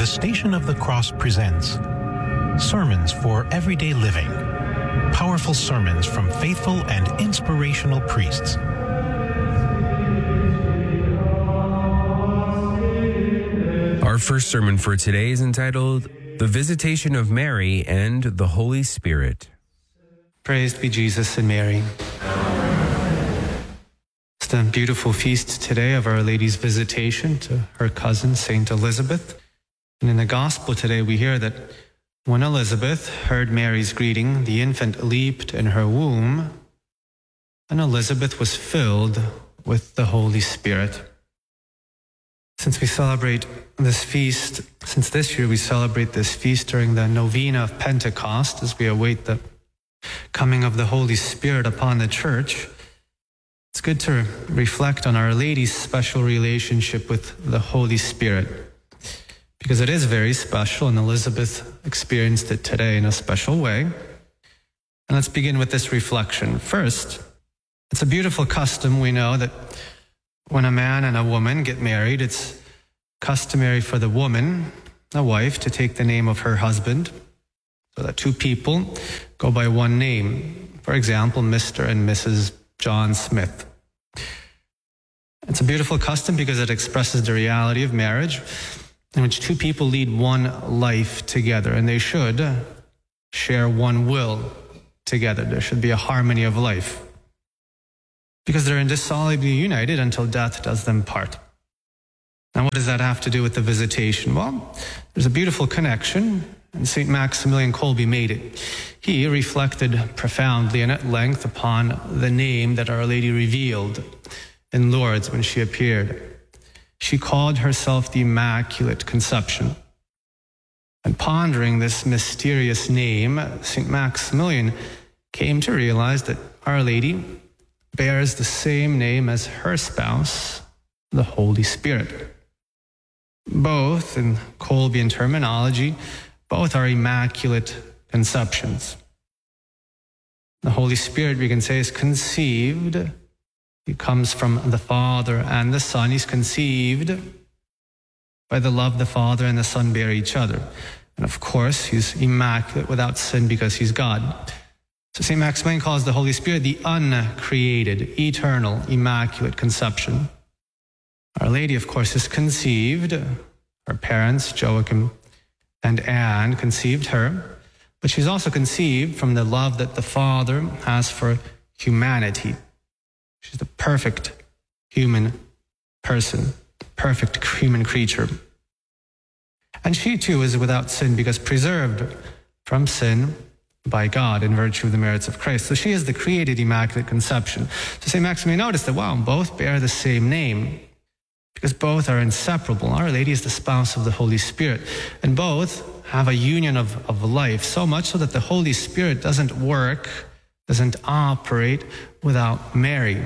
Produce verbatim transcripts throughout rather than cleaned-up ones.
Station of the Cross presents Sermons for Everyday Living. Powerful sermons from faithful and inspirational priests. Our first sermon for today is entitled The Visitation of Mary and the Holy Spirit. Praised be Jesus and Mary. It's the beautiful feast today of Our Lady's visitation to her cousin, Saint Elizabeth. And in the Gospel today, we hear that when Elizabeth heard Mary's greeting, the infant leaped in her womb, and Elizabeth was filled with the Holy Spirit. Since we celebrate this feast, since this year we celebrate this feast during the novena of Pentecost, as we await the coming of the Holy Spirit upon the Church, it's good to reflect on Our Lady's special relationship with the Holy Spirit, because it is very special, and Elizabeth experienced it today in a special way. And let's begin with this reflection. First, it's a beautiful custom, we know, that when a man and a woman get married, it's customary for the woman, the wife, to take the name of her husband, so that two people go by one name. For example, Mister and Missus John Smith. It's a beautiful custom because it expresses the reality of marriage, in which two people lead one life together, and they should share one will together. There should be a harmony of life, because they're indissolubly united until death does them part. Now, what does that have to do with the visitation? Well, there's a beautiful connection, and Saint Maximilian Kolbe made it. He reflected profoundly and at length upon the name that Our Lady revealed in Lourdes when she appeared. She called herself the Immaculate Conception. And pondering this mysterious name, Saint Maximilian came to realize that Our Lady bears the same name as her spouse, the Holy Spirit. Both, in Kolbian terminology, both are immaculate conceptions. The Holy Spirit, we can say, is conceived. He comes from the Father and the Son. He's conceived by the love the Father and the Son bear each other. And of course, he's immaculate, without sin, because he's God. So Saint Maximilian calls the Holy Spirit the uncreated, eternal, immaculate conception. Our Lady, of course, is conceived. Her parents, Joachim and Anne, conceived her. But she's also conceived from the love that the Father has for humanity. She's the perfect human person, perfect human creature. And she too is without sin, because preserved from sin by God in virtue of the merits of Christ. So she is the created Immaculate Conception. So Saint Maximilian noticed that, wow, both bear the same name, because both are inseparable. Our Lady is the spouse of the Holy Spirit, and both have a union of, of life, so much so that the Holy Spirit doesn't work, doesn't operate without Mary.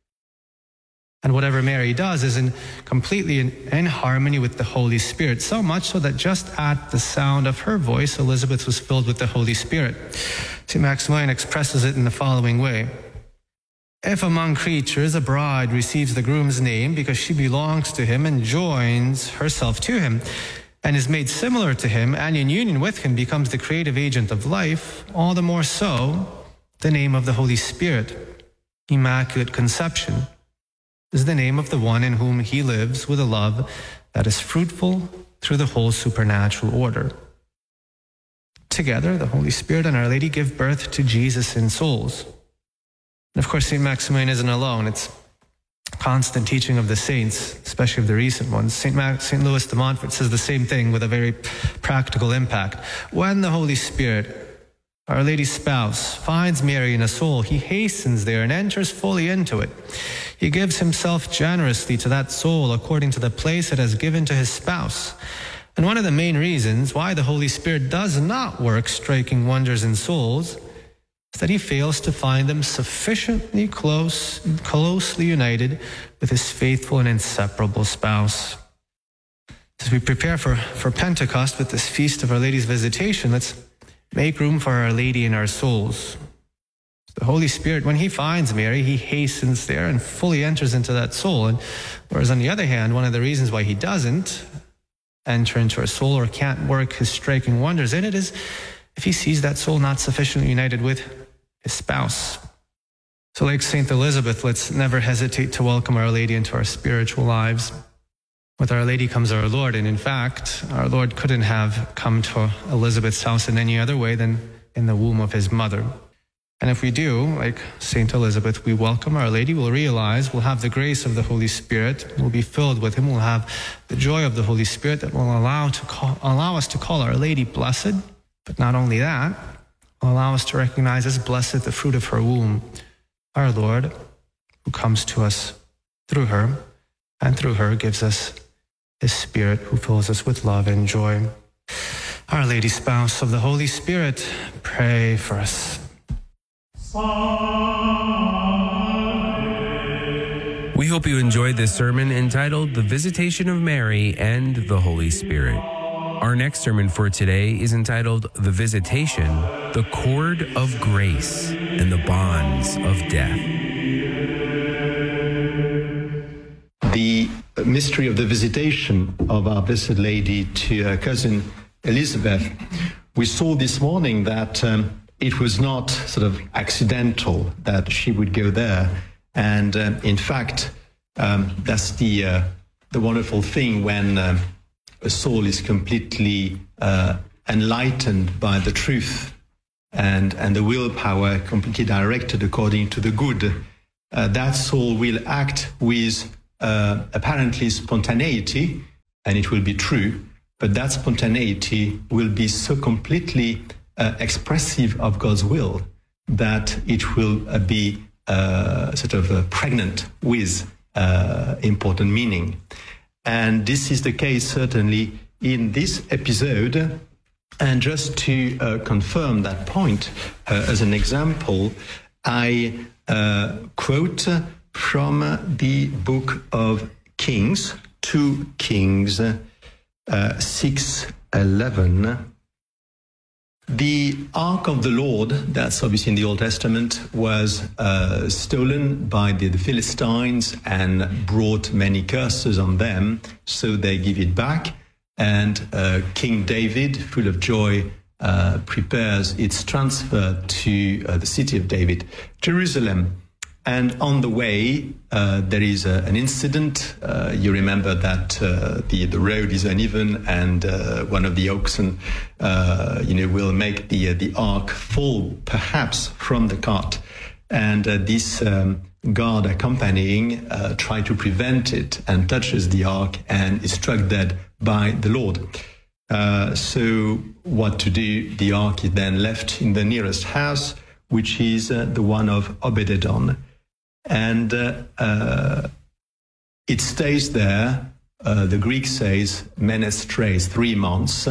And whatever Mary does is in, completely in, in harmony with the Holy Spirit, so much so that just at the sound of her voice, Elizabeth was filled with the Holy Spirit. Saint Maximilian expresses it in the following way. If among creatures a bride receives the groom's name because she belongs to him and joins herself to him, and is made similar to him, and in union with him becomes the creative agent of life, all the more so, the name of the Holy Spirit, Immaculate Conception, is the name of the one in whom he lives with a love that is fruitful through the whole supernatural order. Together, the Holy Spirit and Our Lady give birth to Jesus in souls. And of course, Saint Maximilian isn't alone. It's constant teaching of the saints, especially of the recent ones. Saint Max, Saint Louis de Montfort says the same thing with a very practical impact. When the Holy Spirit, Our Lady's spouse, finds Mary in a soul, he hastens there and enters fully into it. He gives himself generously to that soul according to the place it has given to his spouse. And one of the main reasons why the Holy Spirit does not work striking wonders in souls is that he fails to find them sufficiently close, closely united with his faithful and inseparable spouse. As we prepare for, for Pentecost with this feast of Our Lady's visitation, let's make room for Our Lady in our souls. The Holy Spirit, when he finds Mary, he hastens there and fully enters into that soul. And whereas on the other hand, one of the reasons why he doesn't enter into her soul or can't work his striking wonders in it is if he sees that soul not sufficiently united with his spouse. So like Saint Elizabeth, let's never hesitate to welcome Our Lady into our spiritual lives. With Our Lady comes our Lord, and in fact, our Lord couldn't have come to Elizabeth's house in any other way than in the womb of his mother. And if we do, like Saint Elizabeth, we welcome Our Lady, we'll realize we'll have the grace of the Holy Spirit, we'll be filled with Him, we'll have the joy of the Holy Spirit that will allow to call, allow us to call Our Lady blessed. But not only that, will allow us to recognize as blessed the fruit of her womb, our Lord, who comes to us through her, and through her gives us His Spirit, who fills us with love and joy. Our Lady, spouse of the Holy Spirit, pray for us. We hope you enjoyed this sermon entitled The Visitation of Mary and the Holy Spirit. Our next sermon for today is entitled The Visitation, the Cord of Grace and the Bonds of Death. The mystery of the visitation of our Blessed Lady to her cousin Elizabeth. We saw this morning that um, it was not sort of accidental that she would go there. And uh, in fact, um, that's the uh, the wonderful thing when uh, a soul is completely uh, enlightened by the truth and, and the willpower completely directed according to the good. Uh, that soul will act with uh, apparently spontaneity, and it will be true, but that spontaneity will be so completely uh, expressive of God's will that it will uh, be uh, sort of uh, pregnant with uh, important meaning. And this is the case certainly in this episode. And just to uh, confirm that point, uh, as an example, I uh, quote from the book of Kings, two Kings uh, six eleven. The Ark of the Lord, that's obviously in the Old Testament, was uh, stolen by the, the Philistines and brought many curses on them, so they give it back. And uh, King David, full of joy, uh, prepares its transfer to uh, the city of David, Jerusalem. And on the way, uh, there is a, an incident. Uh, you remember that uh, the the road is uneven, and uh, one of the oxen, uh, you know, will make the uh, the ark fall, perhaps from the cart. And uh, this um, guard accompanying uh, tries to prevent it and touches the ark and is struck dead by the Lord. Uh, so, what to do? The ark is then left in the nearest house, which is uh, the one of Obed-Edom. And uh, uh, it stays there, uh, the Greek says, menestres, three months.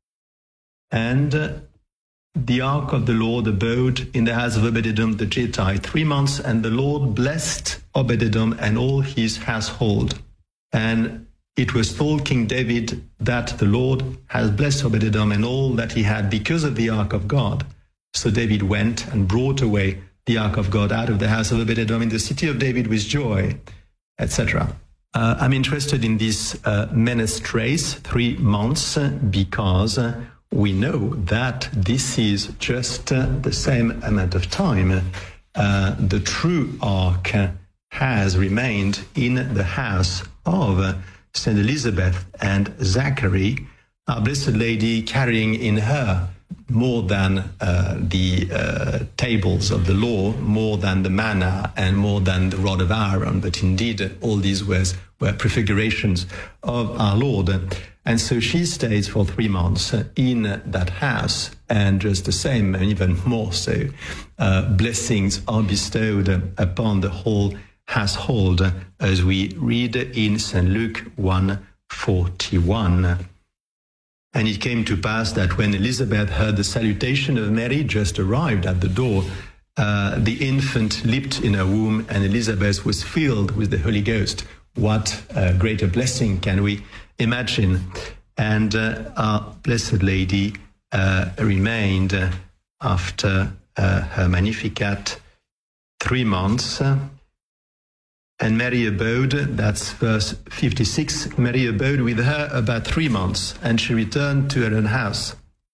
And uh, the ark of the Lord abode in the house of Obed-Edom the Gittite three months, and the Lord blessed Obed-Edom and all his household. And it was told King David that the Lord has blessed Obed-Edom and all that he had because of the ark of God. So David went and brought away the ark of God out of the house of Obed-Edom in the city of David with joy, et cetera. Uh, I'm interested in this uh, menestres, three months, because uh, we know that this is just uh, the same amount of time. Uh, the true ark has remained in the house of uh, Saint Elizabeth and Zachary, our Blessed Lady carrying in her more than uh, the uh, tables of the law, more than the manna, and more than the rod of Aaron. But indeed, all these was, were prefigurations of our Lord. And so she stays for three months in that house, and just the same, and even more so, uh, blessings are bestowed upon the whole household, as we read in Saint Luke one forty-one. And it came to pass that when Elizabeth heard the salutation of Mary, just arrived at the door, uh, the infant leaped in her womb, and Elizabeth was filled with the Holy Ghost. What a greater blessing can we imagine? And uh, our Blessed Lady uh, remained uh, after uh, her Magnificat three months. And Mary abode, that's verse fifty-six, Mary abode with her about three months, and she returned to her own house.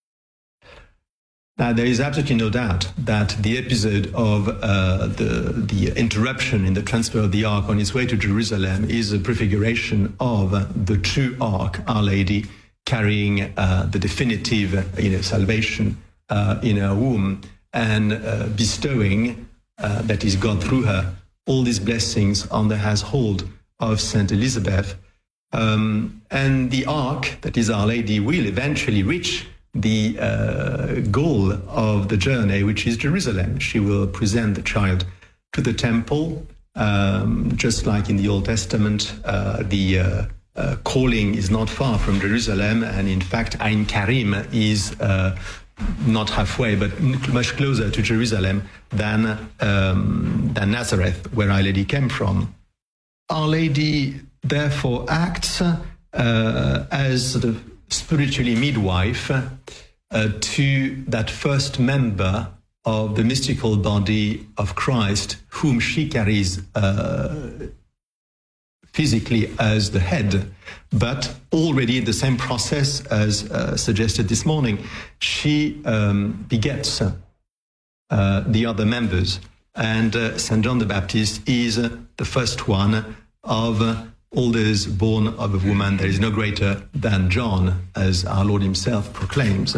Now, there is absolutely no doubt that the episode of uh, the, the interruption in the transfer of the ark on its way to Jerusalem is a prefiguration of the true ark, Our Lady, carrying uh, the definitive you know, salvation uh, in her womb and uh, bestowing, uh, that is God through her, all these blessings on the household of Saint Elizabeth. Um, and the ark, that is Our Lady, will eventually reach the uh, goal of the journey, which is Jerusalem. She will present the child to the temple, um, just like in the Old Testament. Uh, the uh, uh, calling is not far from Jerusalem, and in fact, Ein Karim is uh, not halfway, but much closer to Jerusalem than um, than Nazareth, where Our Lady came from. Our Lady therefore acts uh, as sort of spiritually midwife uh, to that first member of the mystical body of Christ, whom she carries uh, physically as the head, but already in the same process as uh, suggested this morning, she um, begets uh, the other members. And uh, Saint John the Baptist is uh, the first one of uh, all those born of a woman. There is no greater than John, as our Lord himself proclaims.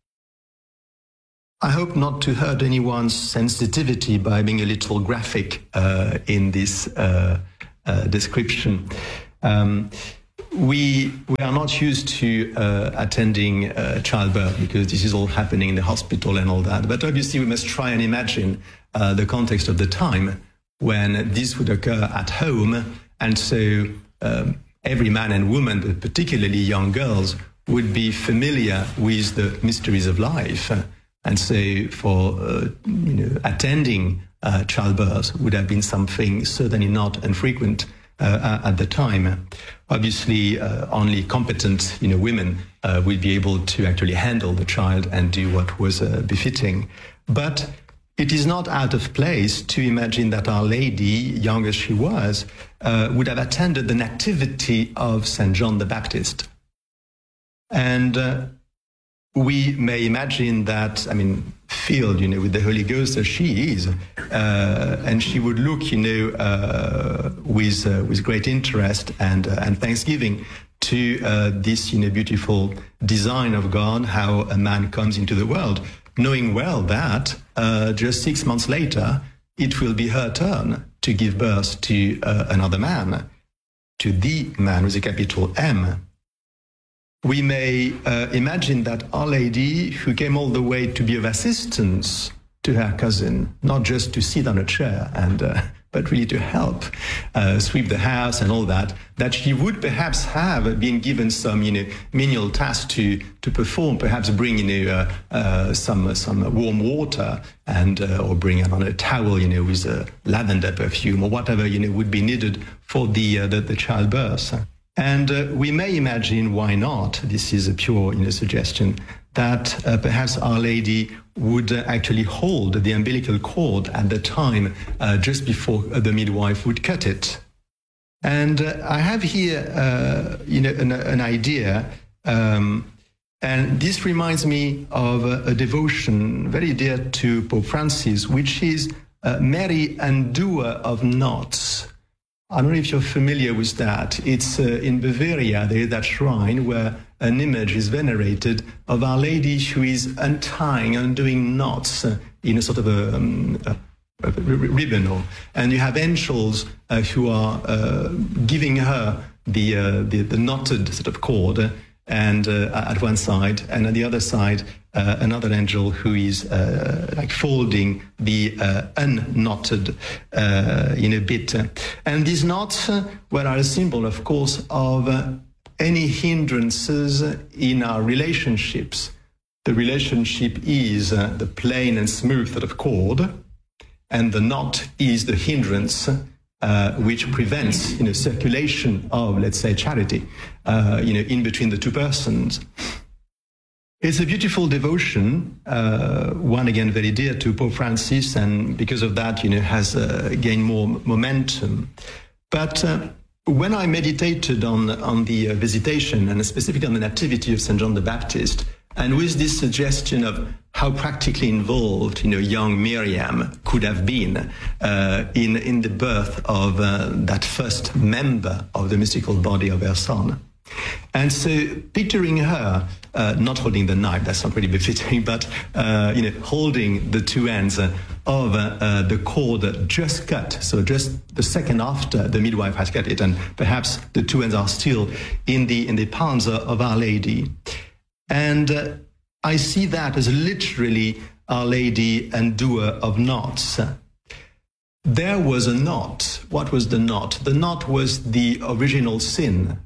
I hope not to hurt anyone's sensitivity by being a little graphic uh, in this uh, uh, description. Um, we we are not used to uh, attending uh, childbirth because this is all happening in the hospital and all that. But obviously we must try and imagine uh, the context of the time when this would occur at home. And so um, every man and woman, but particularly young girls, would be familiar with the mysteries of life. And so for uh, you know, attending uh, childbirth would have been something certainly not infrequent uh, at the time. Obviously, uh, only competent you know, women uh, would be able to actually handle the child and do what was uh, befitting. But it is not out of place to imagine that Our Lady, young as she was, uh, would have attended the nativity of Saint John the Baptist. And uh, we may imagine that, I mean, filled, you know, with the Holy Ghost as she is, uh, and she would look, you know, uh, with uh, with great interest and uh, and thanksgiving to uh, this, you know, beautiful design of God, how a man comes into the world, knowing well that uh, just six months later, it will be her turn to give birth to uh, another man, to the man with a capital M. We may uh, imagine that Our Lady, who came all the way to be of assistance to her cousin, not just to sit on a chair, and uh, but really to help uh, sweep the house and all that, that she would perhaps have been given some, you know, menial task to to perform, perhaps bring, you know, uh, uh, some some warm water and uh, or bring on a towel, you know, with a lavender perfume or whatever, you know, would be needed for the uh, the, the childbirth. And uh, we may imagine, why not, this is a pure you know, suggestion, that uh, perhaps Our Lady would uh, actually hold the umbilical cord at the time uh, just before uh, the midwife would cut it. And uh, I have here uh, you know, an, an idea, um, and this reminds me of a, a devotion very dear to Pope Francis, which is uh, Mary Undoer of Knots. I don't know if you're familiar with that. It's uh, in Bavaria, there is that shrine where an image is venerated of Our Lady who is untying, undoing knots uh, in a sort of a, um, a, a ribbon. Or, and you have angels uh, who are uh, giving her the, uh, the the knotted sort of cord, uh, and uh, at one side, and on the other side, uh, another angel who is uh, like folding the uh, unknotted, uh, you know, bit. And these knots uh, were a symbol, of course, of uh, any hindrances in our relationships. The relationship is uh, the plain and smooth sort of cord, and the knot is the hindrance Uh, which prevents, you know, circulation of, let's say, charity, uh, you know, in between the two persons. It's a beautiful devotion, uh, one again very dear to Pope Francis, and because of that, you know, has uh, gained more momentum. But uh, when I meditated on, on the uh, visitation, and specifically on the nativity of Saint John the Baptist, and with this suggestion of how practically involved, you know, young Miriam could have been uh, in, in the birth of uh, that first member of the mystical body of her son. And so picturing her, uh, not holding the knife, that's not really befitting, but, uh, you know, holding the two ends uh, of uh, uh, the cord just cut, so just the second after the midwife has cut it, and perhaps the two ends are still in the, in the palms of Our Lady. And uh, I see that as literally Our Lady undoer of knots. There was a knot. What was the knot? The knot was the original sin.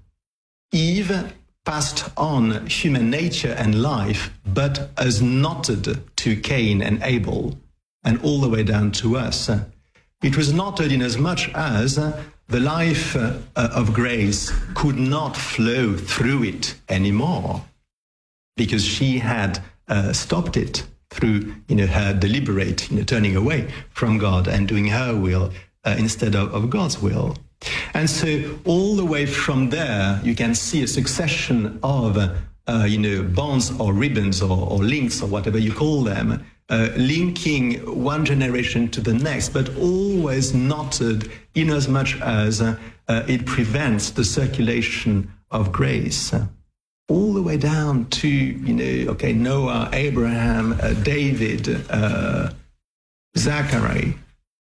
Eve passed on human nature and life, but as knotted to Cain and Abel, and all the way down to us. It was knotted in as much as the life uh, of grace could not flow through it anymore, because she had uh, stopped it through, you know, her deliberate, you know, turning away from God and doing her will uh, instead of, of God's will. And so all the way from there, you can see a succession of, uh, you know, bonds or ribbons or, or links or whatever you call them, uh, linking one generation to the next, but always knotted in as much as uh, uh, it prevents the circulation of grace. All the way down to, you know, okay, Noah, Abraham, uh, David, uh, Zachary,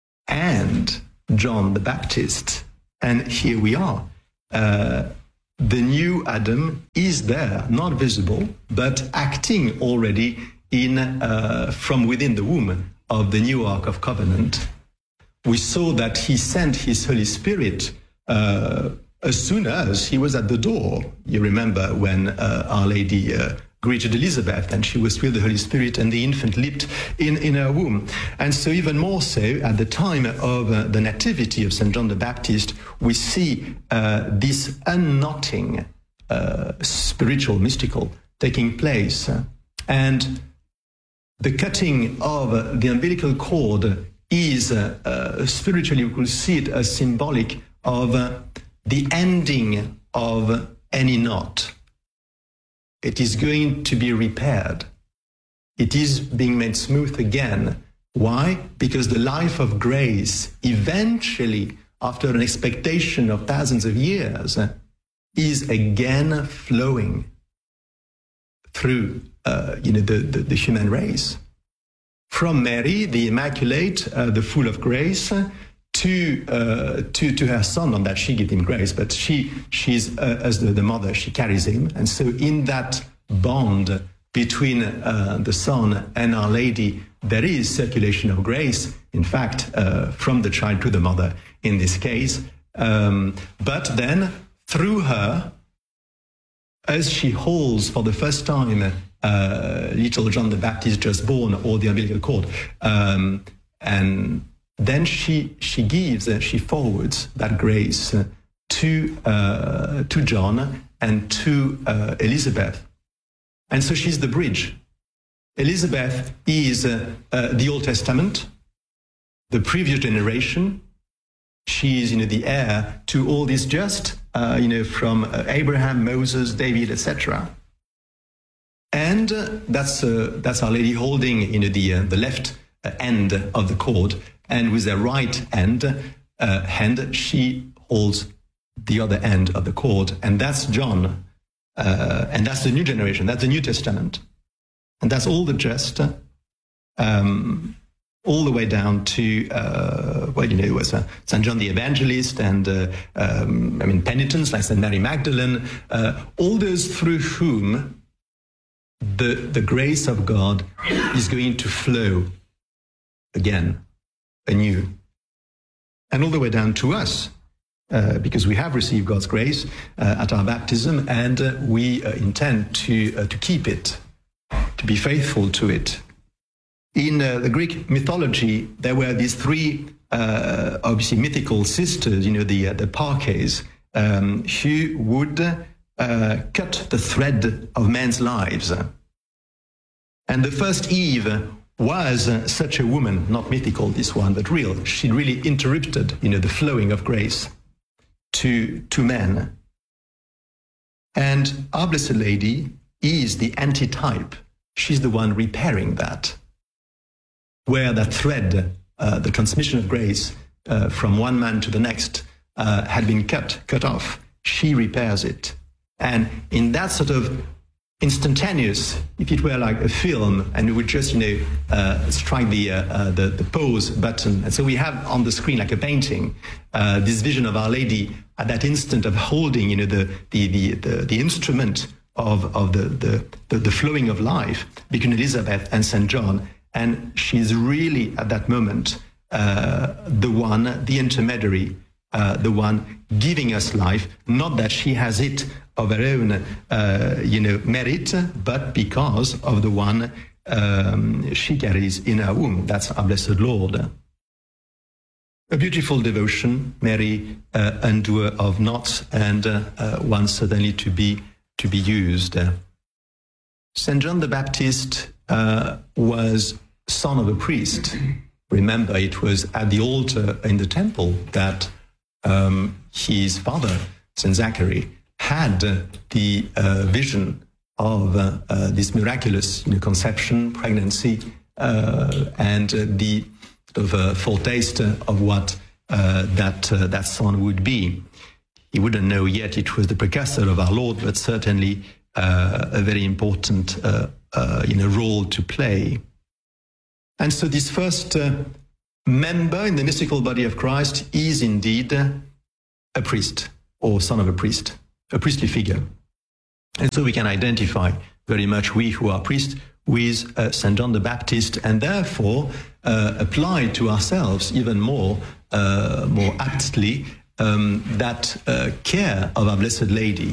and John the Baptist. And here we are. Uh, the new Adam is there, not visible, but acting already in uh, from within the womb of the new Ark of Covenant. We saw that he sent his Holy Spirit uh, as soon as he was at the door. You remember when uh, Our Lady uh, greeted Elizabeth, and she was filled with the Holy Spirit, and the infant leaped in, in her womb. And so even more so, at the time of uh, the nativity of Saint John the Baptist, we see uh, this unknotting, uh, spiritual, mystical, taking place. And the cutting of uh, the umbilical cord is, uh, uh, spiritually, we could see it as symbolic of uh, the ending of any knot. It is going to be repaired. It is being made smooth again. Why? Because the life of grace, eventually, after an expectation of thousands of years, is again flowing through uh, you know, the, the, the human race. From Mary, the Immaculate, uh, the full of grace, to uh, to to her son, on that she gives him grace, but she she's uh, as the, the mother, she carries him. And so in that bond between uh, the son and Our Lady, there is circulation of grace, in fact, uh, from the child to the mother in this case. Um, but then through her, as she holds for the first time uh, little John the Baptist just born, or the umbilical cord, um, and then she she gives, uh, she forwards that grace uh, to uh, to John and to uh, Elizabeth, and so she's the bridge. Elizabeth is uh, uh, the Old Testament, the previous generation. She is, you know, the heir to all this, just uh, you know, from uh, Abraham, Moses, David, et cetera. And uh, that's uh, that's Our Lady holding, you know, the uh, the left uh, end of the cord. And with her right end, uh, hand, she holds the other end of the cord. And that's John. Uh, and that's the new generation. That's the New Testament. And that's all the just, um, all the way down to, uh, well, you know, it was uh, Saint John the Evangelist, and, uh, um, I mean, penitents like Saint Mary Magdalene, uh, all those through whom the, the grace of God is going to flow again, anew, and all the way down to us, uh, because we have received God's grace uh, at our baptism, and uh, we uh, intend to uh, to keep it, to be faithful to it. In uh, the Greek mythology, there were these three, uh, obviously mythical sisters, you know, the uh, the Parcae, um, who would uh, cut the thread of men's lives. And the first Eve was uh, such a woman, not mythical, this one, but real. She really interrupted, you know, the flowing of grace. to, to men. And our Blessed Lady is the antitype. She's the one repairing that. Where that thread, uh, the transmission of grace uh, from one man to the next, uh, had been cut, cut off, she repairs it. And in that sort of instantaneous, if it were like a film, and we would just, you know, uh, strike the, uh, uh, the the pause button. And so we have on the screen, like a painting, uh, this vision of Our Lady at that instant of holding, you know, the the the the, the instrument of of the, the the the flowing of life between Elizabeth and Saint John, and she's really at that moment uh, the one, the intermediary, uh, the one giving us life. Not that she has it of her own, uh, you know, merit, but because of the one um, she carries in her womb. That's our Blessed Lord. A beautiful devotion, Mary, uh, undoer of knots, and uh, uh, one certainly to be to be used. Saint John the Baptist uh, was son of a priest. Remember, it was at the altar in the temple that um, his father, Saint Zachary, had uh, the uh, vision of uh, uh, this miraculous, you know, conception, pregnancy, uh, and uh, the sort of uh, foretaste of what uh, that uh, that son would be. He wouldn't know yet it was the precursor of our Lord, but certainly uh, a very important uh, uh, you know, role to play. And so this first uh, member in the mystical body of Christ is indeed a priest, or son of a priest, a priestly figure. And so we can identify very much, we who are priests, with uh, Saint John the Baptist, and therefore uh, apply to ourselves even more, uh, more aptly um, that uh, care of our Blessed Lady.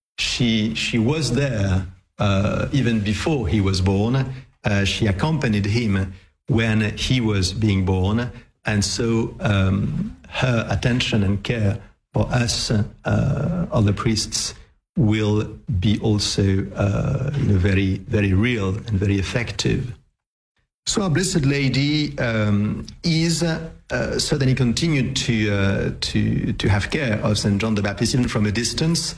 She, she was there uh, even before he was born. Uh, she accompanied him when he was being born, and so um, her attention and care for us, uh, other priests, will be also uh, you know, very, very real and very effective. So our Blessed Lady um, is uh, uh, certainly continued to, uh, to, to have care of Saint John the Baptist, even from a distance.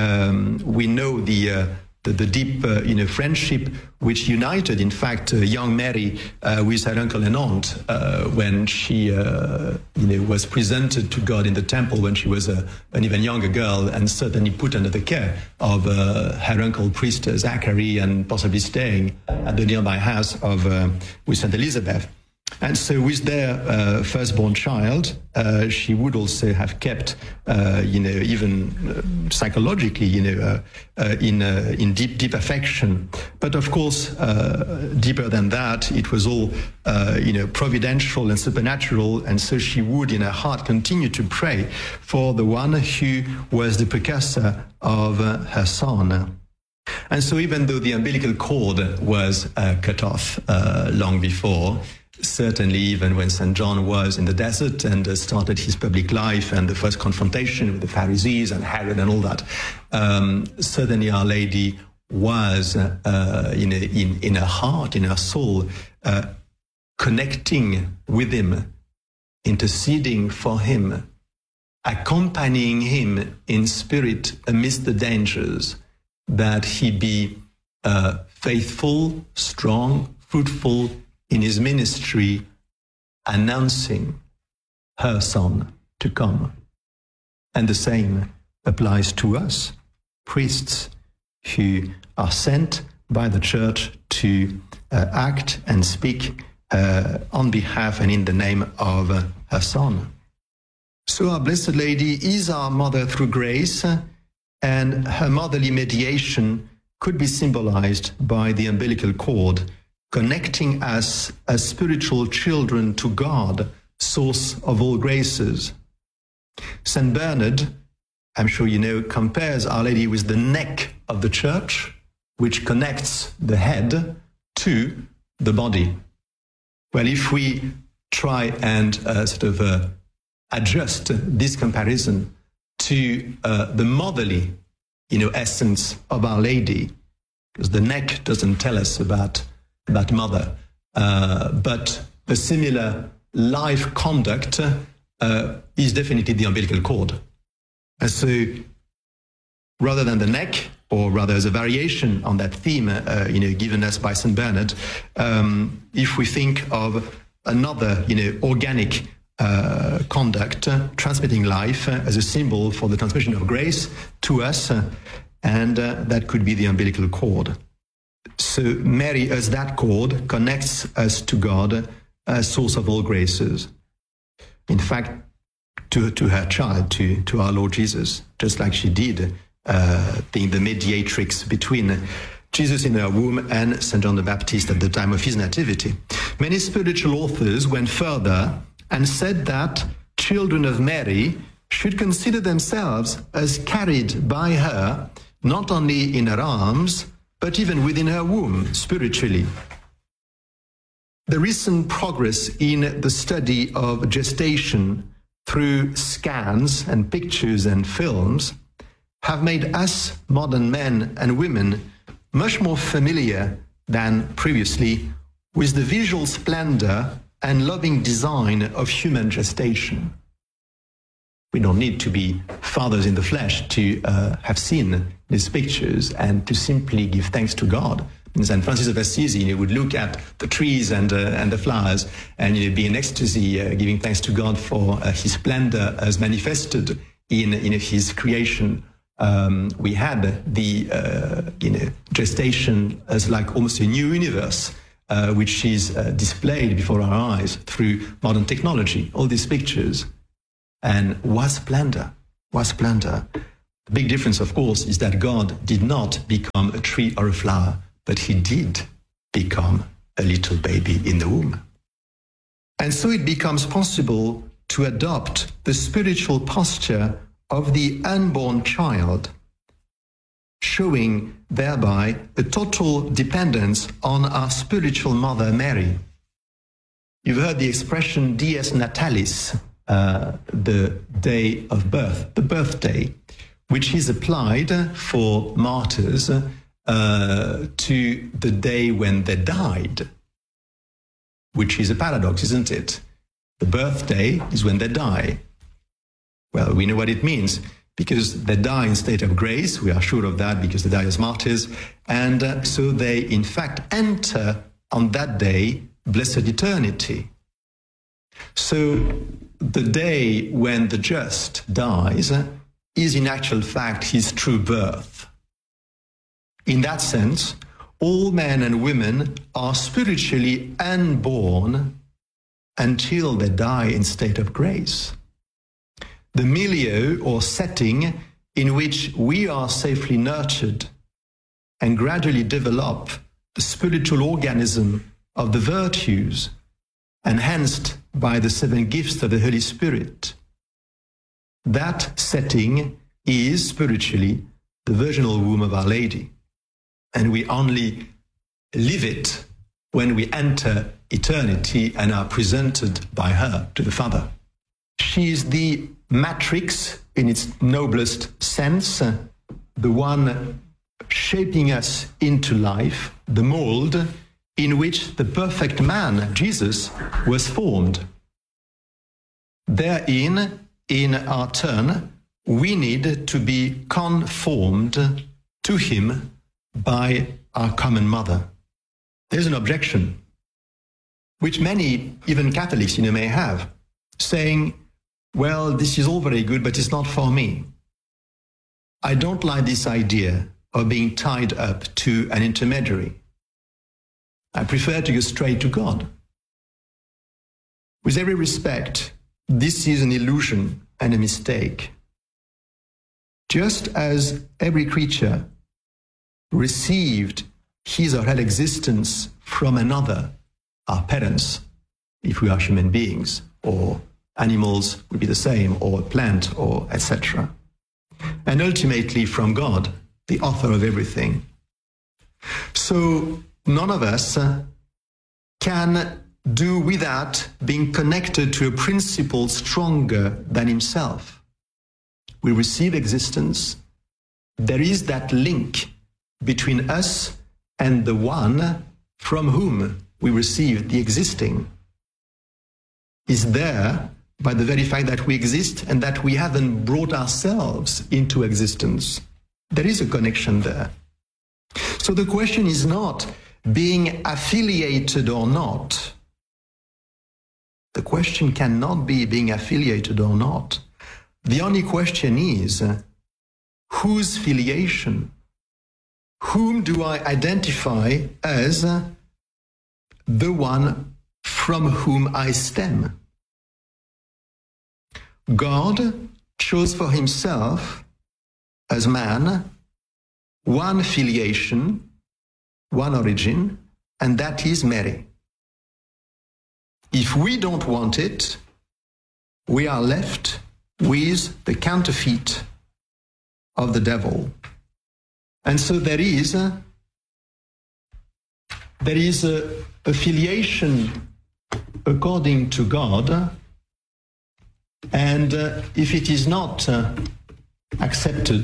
Um, we know the uh, The, the deep, uh, you know, friendship which united, in fact, uh, young Mary uh, with her uncle and aunt uh, when she, uh, you know, was presented to God in the temple when she was a, an even younger girl, and certainly put under the care of uh, her uncle priest uh, Zachary, and possibly staying at the nearby house of uh, with Saint Elizabeth. And so with their uh, firstborn child, uh, she would also have kept, uh, you know, even uh, psychologically, you know, uh, uh, in uh, in deep, deep affection. But of course, uh, deeper than that, it was all, uh, you know, providential and supernatural. And so she would, in her heart, continue to pray for the one who was the precursor of uh, her son. And so even though the umbilical cord was uh, cut off uh, long before, certainly even when Saint John was in the desert and uh, started his public life and the first confrontation with the Pharisees and Herod and all that, um, certainly Our Lady was uh, uh, in, a, in, in her heart, in her soul, uh, connecting with him, interceding for him, accompanying him in spirit amidst the dangers, that he be uh, faithful, strong, fruitful in his ministry, announcing her son to come. And the same applies to us, priests, who are sent by the Church to uh, act and speak uh, on behalf and in the name of uh, her son. So our Blessed Lady is our mother through grace, and her motherly mediation could be symbolized by the umbilical cord, connecting us as spiritual children to God, source of all graces. Saint Bernard, I'm sure you know, compares Our Lady with the neck of the Church, which connects the head to the body. Well, if we try and uh, sort of uh, adjust this comparison to uh, the motherly, you know, essence of Our Lady, because the neck doesn't tell us about that mother, uh, but a similar life conduct uh, is definitely the umbilical cord. And so rather than the neck, or rather as a variation on that theme, uh, you know, given us by Saint Bernard, um, if we think of another, you know, organic uh, conduct, uh, transmitting life uh, as a symbol for the transmission of grace to us, uh, and uh, that could be the umbilical cord. So Mary, as that cord, connects us to God as source of all graces. In fact, to, to her child, to, to our Lord Jesus, just like she did, uh, being the mediatrix between Jesus in her womb and Saint John the Baptist at the time of his nativity. Many spiritual authors went further and said that children of Mary should consider themselves as carried by her, not only in her arms, but even within her womb, spiritually. The recent progress in the study of gestation through scans and pictures and films have made us modern men and women much more familiar than previously with the visual splendor and loving design of human gestation. We don't need to be fathers in the flesh to uh, have seen these pictures and to simply give thanks to God. And Saint Francis of Assisi, you know, would look at the trees and uh, and the flowers and, you know, be in ecstasy, uh, giving thanks to God for uh, his splendor as manifested in, in his creation. Um, we had the uh, you know, gestation as like almost a new universe, uh, which is uh, displayed before our eyes through modern technology. All these pictures. And what splendor, what splendor. The big difference, of course, is that God did not become a tree or a flower, but he did become a little baby in the womb. And so it becomes possible to adopt the spiritual posture of the unborn child, showing thereby a total dependence on our spiritual mother, Mary. You've heard the expression dies natalis, Uh, the day of birth, the birthday, which is applied for martyrs uh, to the day when they died, which is a paradox, isn't it? The birthday is when they die. Well, we know what it means, because they die in state of grace. We are sure of that because they die as martyrs. And uh, so they, in fact, enter on that day blessed eternity. So the day when the just dies is in actual fact his true birth. In that sense, all men and women are spiritually unborn until they die in state of grace. The milieu or setting in which we are safely nurtured and gradually develop the spiritual organism of the virtues, enhanced by the seven gifts of the Holy Spirit. That setting is spiritually the virginal womb of Our Lady. And we only live it when we enter eternity and are presented by her to the Father. She is the matrix in its noblest sense, the one shaping us into life, the mold in which the perfect man, Jesus, was formed. Therein, in our turn, we need to be conformed to him by our common mother. There's an objection, which many, even Catholics, you know, may have, saying, well, this is all very good, but it's not for me. I don't like this idea of being tied up to an intermediary. I prefer to go straight to God. With every respect, this is an illusion and a mistake. Just as every creature received his or her existence from another, our parents, if we are human beings, or animals would be the same, or a plant, or et cetera. And ultimately from God, the author of everything. So none of us can do without being connected to a principle stronger than himself. We receive existence. There is that link between us and the one from whom we receive the existing. Is there by the very fact that we exist and that we haven't brought ourselves into existence. There is a connection there. So the question is not being affiliated or not. The question cannot be being affiliated or not. The only question is, uh, whose filiation? Whom do I identify as uh, the one from whom I stem? God chose for himself, as man, one filiation, one origin, and that is Mary. If we don't want it, we are left with the counterfeit of the devil. And so there is a, there is a affiliation according to God, and uh, if it is not uh, accepted,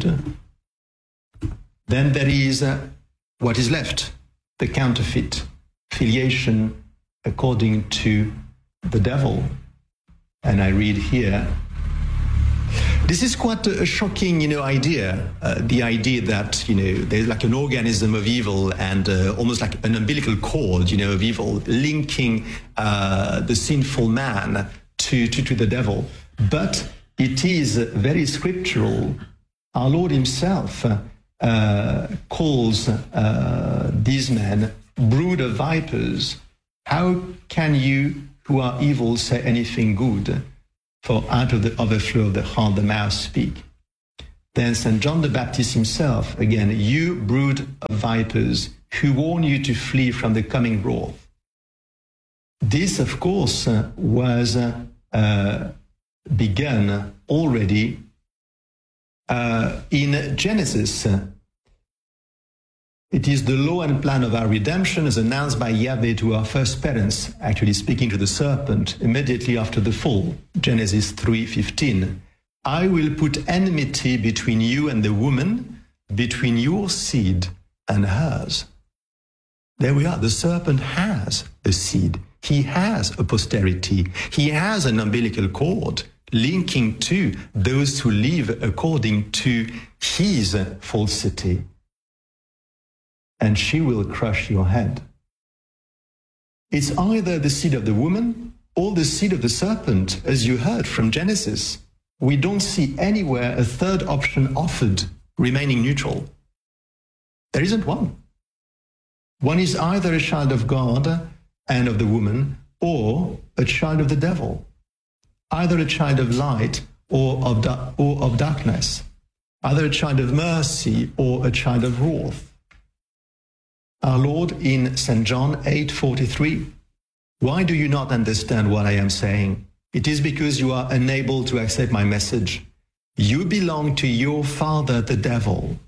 then there is uh, what is left, the counterfeit filiation according to the devil. And I read here, this is quite a shocking, you know, idea. Uh, the idea that, you know, there's like an organism of evil and uh, almost like an umbilical cord, you know, of evil linking uh, the sinful man to, to, to the devil. But it is very scriptural. Our Lord himself uh, calls uh, these men brood of vipers. How can you, who are evil, say anything good? For out of the overflow of the heart the mouth speak. Then Saint John the Baptist himself, again, you brood of vipers, who warn you to flee from the coming wrath. This, of course, uh, was uh, uh, begun already uh, in Genesis. It is the law and plan of our redemption as announced by Yahweh to our first parents, actually speaking to the serpent immediately after the fall, Genesis three fifteen. I will put enmity between you and the woman, between your seed and hers. There we are. The serpent has a seed. He has a posterity. He has an umbilical cord linking to those who live according to his falsity. And she will crush your head. It's either the seed of the woman or the seed of the serpent, as you heard from Genesis. We don't see anywhere a third option offered, remaining neutral. There isn't one. One is either a child of God and of the woman, or a child of the devil. Either a child of light or of, da- or of darkness. Either a child of mercy or a child of wrath. Our Lord in Saint John eight forty-three, why do you not understand what I am saying? It is because you are unable to accept my message. You belong to your father, the devil,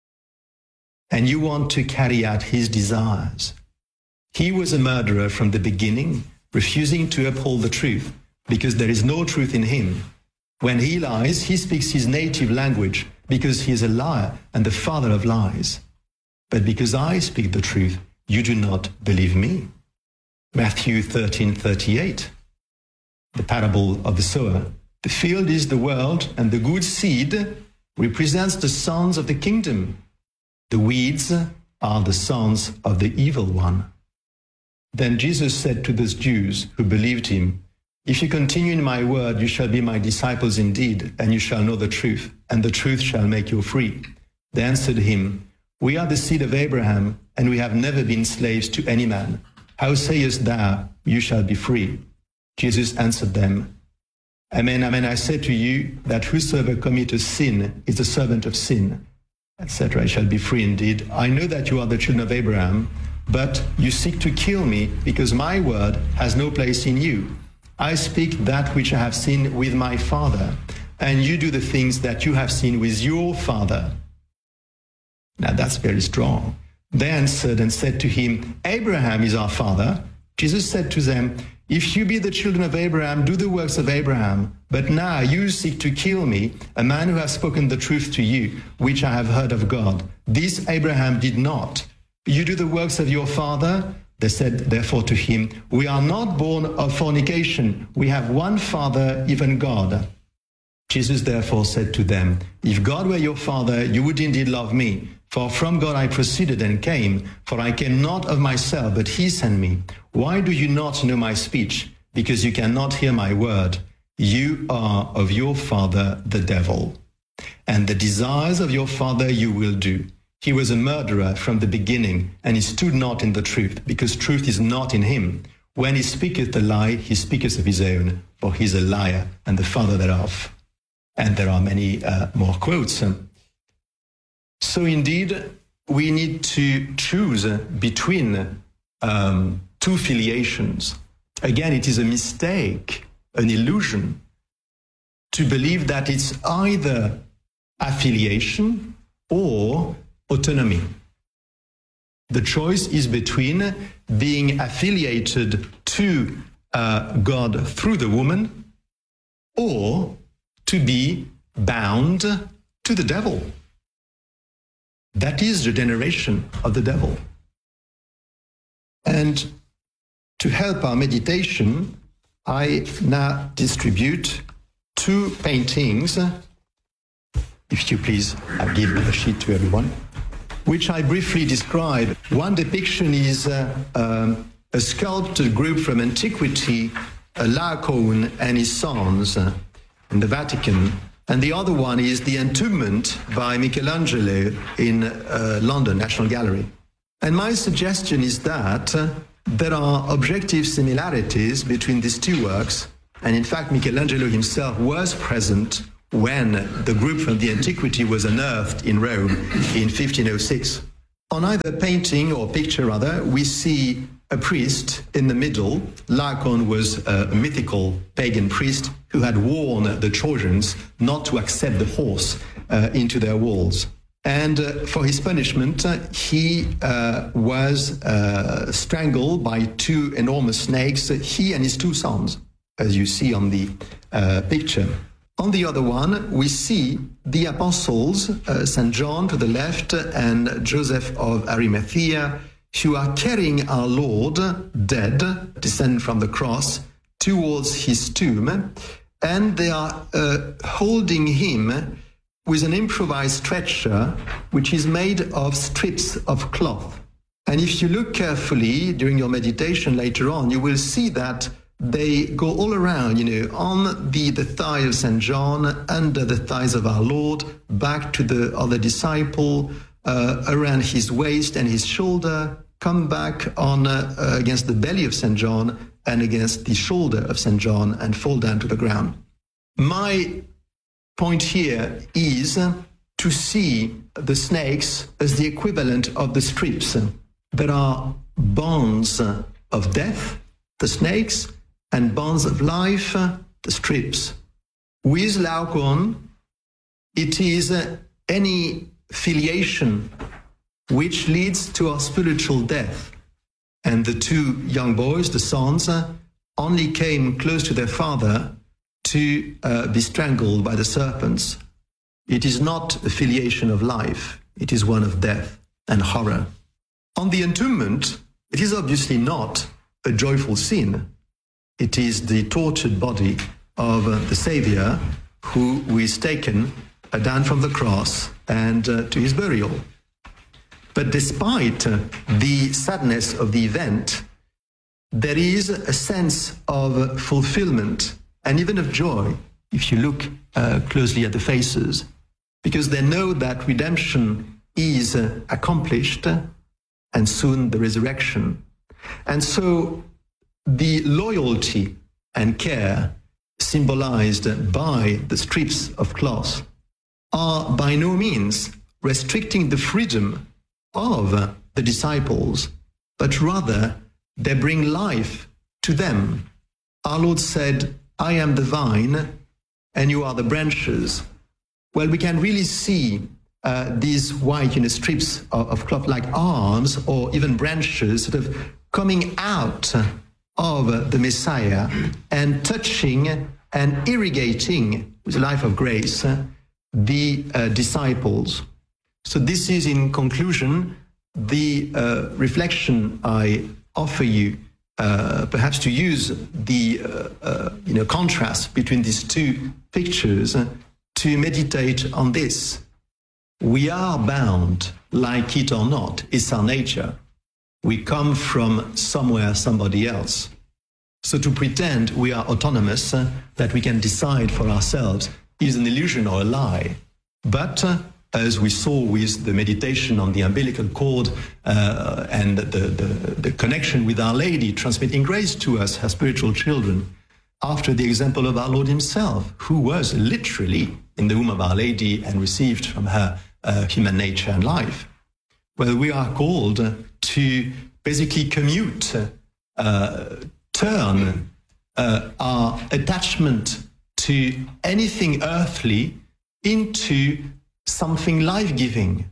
and you want to carry out his desires. He was a murderer from the beginning, refusing to uphold the truth, because there is no truth in him. When he lies, he speaks his native language, because he is a liar and the father of lies. But because I speak the truth, you do not believe me. Matthew thirteen thirty-eight, the parable of the sower. The field is the world, and the good seed represents the sons of the kingdom. The weeds are the sons of the evil one. Then Jesus said to those Jews who believed him, if you continue in my word, you shall be my disciples indeed, and you shall know the truth, and the truth shall make you free. They answered him, we are the seed of Abraham, and we have never been slaves to any man. How sayest thou, you shall be free? Jesus answered them, Amen, amen, I say to you, that whosoever committeth sin is the servant of sin, et cetera. I shall be free indeed. I know that you are the children of Abraham, but you seek to kill me, because my word has no place in you. I speak that which I have seen with my Father, and you do the things that you have seen with your father. Now that's very strong. They answered and said to him, Abraham is our father. Jesus said to them, if you be the children of Abraham, do the works of Abraham. But now you seek to kill me, a man who has spoken the truth to you, which I have heard of God. This Abraham did not. You do the works of your father. They said, therefore, to him, "We are not born of fornication. We have one Father, even God." Jesus therefore said to them, "If God were your Father, you would indeed love me. For from God I proceeded and came, for I came not of myself, but he sent me. Why do you not know my speech? Because you cannot hear my word. You are of your father, the devil, and the desires of your father you will do. He was a murderer from the beginning, and he stood not in the truth, because truth is not in him. When he speaketh a lie, he speaketh of his own, for he is a liar, and the father thereof." And there are many uh, more quotes. So indeed, we need to choose between um, two filiations. Again, it is a mistake, an illusion, to believe that it's either affiliation or autonomy. The choice is between being affiliated to uh, God through the woman or to be bound to the devil. That is the generation of the devil. And to help our meditation, I now distribute two paintings. If you please, I'll give a sheet to everyone, which I briefly describe. One depiction is uh, um, a sculpted group from antiquity, uh, Laocoon and his sons uh, in the Vatican. And the other one is the Entombment by Michelangelo in uh, London, National Gallery. And my suggestion is that uh, there are objective similarities between these two works. And in fact, Michelangelo himself was present when the group from the antiquity was unearthed in Rome in fifteen oh six. On either painting or picture rather, we see a priest in the middle. Laocoon was a mythical pagan priest who had warned the Trojans not to accept the horse uh, into their walls. And uh, for his punishment, uh, he uh, was uh, strangled by two enormous snakes, he and his two sons, as you see on the uh, picture. On the other one, we see the apostles, uh, Saint John to the left and Joseph of Arimathea, who are carrying our Lord, dead, descended from the cross, towards his tomb, and they are uh, holding him with an improvised stretcher, which is made of strips of cloth. And if you look carefully during your meditation later on, you will see that they go all around, you know, on the, the thigh of Saint John, under the thighs of our Lord, back to the other disciple, uh, around his waist and his shoulder, come back on uh, uh, against the belly of Saint John and against the shoulder of Saint John and fall down to the ground. My point here is to see the snakes as the equivalent of the strips. There are bonds of death, the snakes, and bonds of life, the strips. With Laocoon, it is any filiation which leads to our spiritual death. And the two young boys, the sons, only came close to their father to uh, be strangled by the serpents. It is not a filiation of life, it is one of death and horror. On the entombment, it is obviously not a joyful scene. It is the tortured body of uh, the Savior who, who is taken uh, down from the cross and uh, to his burial. But despite uh, the sadness of the event, there is a sense of fulfillment and even of joy if you look uh, closely at the faces, because they know that redemption is uh, accomplished and soon the resurrection. And so the loyalty and care symbolized by the strips of cloth are by no means restricting the freedom of the disciples, but rather they bring life to them. Our Lord said, "I am the vine and you are the branches." Well, we can really see uh, these white, you know, strips of, of cloth like arms or even branches sort of coming out of the Messiah and touching and irrigating with the life of grace the uh, disciples. So this is, in conclusion, the uh, reflection I offer you uh, perhaps to use the uh, uh, you know contrast between these two pictures uh, to meditate on this. We are bound, like it or not. It's our nature. We come from somewhere, somebody else. So to pretend we are autonomous, uh, that we can decide for ourselves, is an illusion or a lie. But uh, as we saw with the meditation on the umbilical cord uh, and the, the, the connection with Our Lady transmitting grace to us, her spiritual children, after the example of our Lord himself, who was literally in the womb of Our Lady and received from her uh, human nature and life. Well, we are called uh, to basically commute, uh, turn uh, our attachment to anything earthly into something life-giving.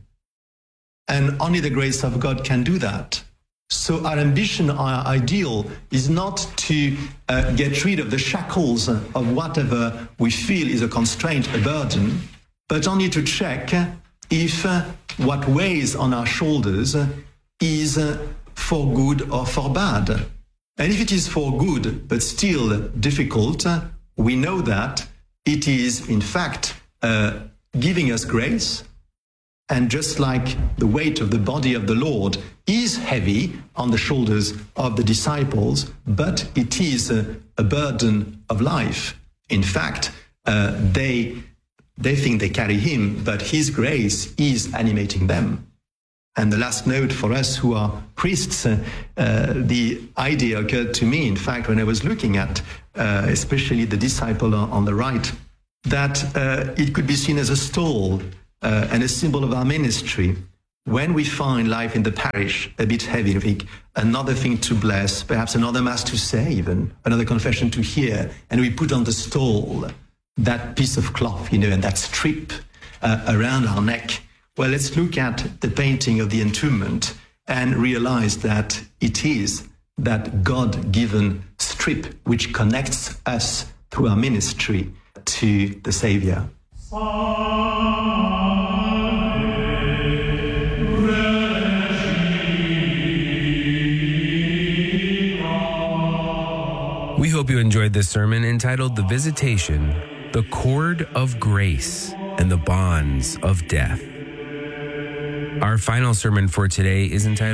And only the grace of God can do that. So our ambition, our ideal is not to uh, get rid of the shackles of whatever we feel is a constraint, a burden, but only to check if uh, what weighs on our shoulders is uh, for good or for bad. And if it is for good, but still difficult, uh, we know that it is, in fact, uh, giving us grace. And just like the weight of the body of the Lord is heavy on the shoulders of the disciples, but it is a, a burden of life. In fact, uh, they, they think they carry him, but his grace is animating them. And the last note for us who are priests, uh, uh, the idea occurred to me, in fact, when I was looking at uh, especially the disciple on, on the right, that uh, it could be seen as a stall uh, and a symbol of our ministry. When we find life in the parish a bit heavy, we think another thing to bless, perhaps another mass to say even, another confession to hear, and we put on the stall that piece of cloth, you know, and that strip uh, around our neck. Well, let's look at the painting of the entombment and realize that it is that God-given strip which connects us through our ministry to the Savior. We hope you enjoyed this sermon entitled The Visitation, the Cord of Grace and the Bonds of Death. Our final sermon for today is entitled